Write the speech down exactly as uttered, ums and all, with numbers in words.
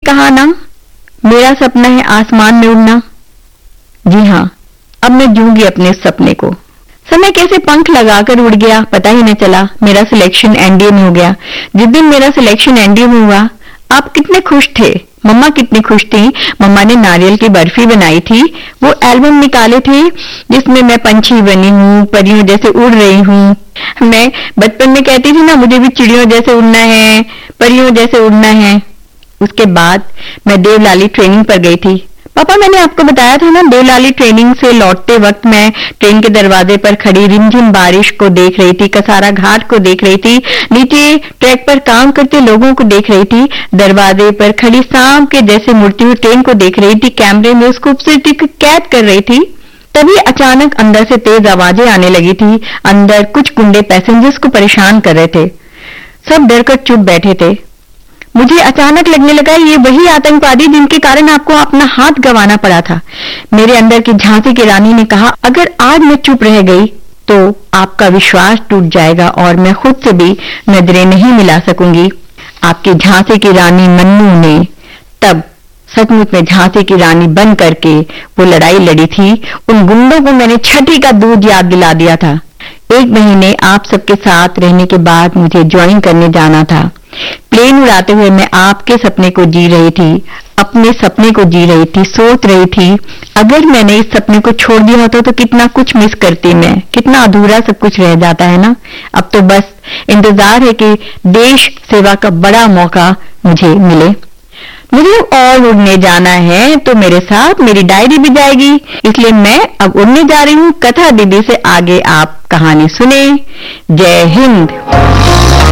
कहा ना, मेरा सपना है आसमान में उड़ना। जी हाँ, अब मैं जूंगी अपने सपने को। समय कैसे पंख लगाकर उड़ गया पता ही न चला। मेरा सिलेक्शन एनडीए में हो गया। जिस दिन मेरा सिलेक्शन एनडीए में हुआ, आप कितने खुश थे, मम्मा कितनी खुश थी। मम्मा ने नारियल की बर्फी बनाई थी, वो एल्बम निकाले थे जिसमें मैं पंछी बनी हूँ, परियों जैसे उड़ रही हूँ। मैं बचपन में कहती थी ना, मुझे भी चिड़ियों जैसे उड़ना है, परियों जैसे उड़ना है। उसके बाद मैं देवलाली ट्रेनिंग पर गई थी। पापा, मैंने आपको बताया था ना, देवलाली ट्रेनिंग से लौटते वक्त मैं ट्रेन के दरवाजे पर खड़ी रिमझिम बारिश को देख रही थी, कसारा घाट को देख रही थी, नीचे ट्रैक पर काम करते लोगों को देख रही थी, दरवाजे पर खड़ी सांप के जैसे मुड़ती हुई ट्रेन को देख रही थी, कैमरे में उस खूबसूरती को कैद कर रही थी। तभी अचानक अंदर से तेज आवाजें आने लगी थी। अंदर कुछ गुंडे पैसेंजर्स को परेशान कर रहे थे। सब डरकर चुप बैठे थे। मुझे अचानक लगने लगा ये वही आतंकवादी जिनके कारण आपको अपना हाथ गंवाना पड़ा था। मेरे अंदर की झांसी की रानी ने कहा, अगर आज मैं चुप रह गई तो आपका विश्वास टूट जाएगा और मैं खुद से भी नजरें नहीं मिला सकूंगी। आपकी झांसी की रानी मन्नू ने तब सचमुच में झांसी की रानी बन करके वो लड़ाई लड़ी थी। उन गुंडों को मैंने छठी का दूध याद दिला दिया था। एक महीने आप सबके साथ रहने के बाद मुझे ज्वाइन करने जाना था। प्लेन उड़ाते हुए मैं आपके सपने को जी रही थी, अपने सपने को जी रही थी, सोच रही थी अगर मैंने इस सपने को छोड़ दिया होता तो कितना कुछ मिस करती मैं, कितना अधूरा सब कुछ रह जाता है ना। अब तो बस इंतजार है कि देश सेवा का बड़ा मौका मुझे मिले। मुझे और उड़ने जाना है तो मेरे साथ मेरी डायरी भी जाएगी, इसलिए मैं अब उड़ने जा रही हूँ। कथा दीदी से आगे आप कहानी सुने। जय हिंद।